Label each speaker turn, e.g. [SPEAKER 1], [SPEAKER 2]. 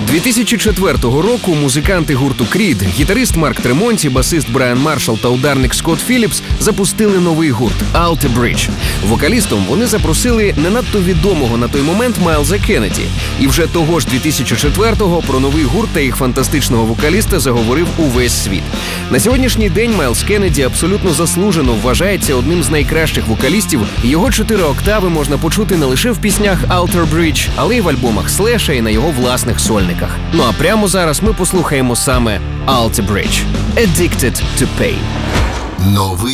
[SPEAKER 1] 2004 року музиканти гурту Creed, гітарист Марк Тремонті, басист Брайан Маршалл та ударник Скотт Філіпс запустили новий гурт Alter Bridge. Вокалістом вони запросили не надто відомого на той момент Майлза Кеннеді. І вже того ж 2004-го про новий гурт та їх фантастичного вокаліста заговорив увесь світ. На сьогоднішній день Майлз Кеннеді абсолютно заслужено вважається одним з найкращих вокалістів. Його 4 октави можна почути не лише в піснях Alter Bridge, але й в альбомах Слеша і на його власних сольниках. Ну а прямо зараз ми послухаємо саме Alter Bridge – Addicted to Pain.
[SPEAKER 2] Новий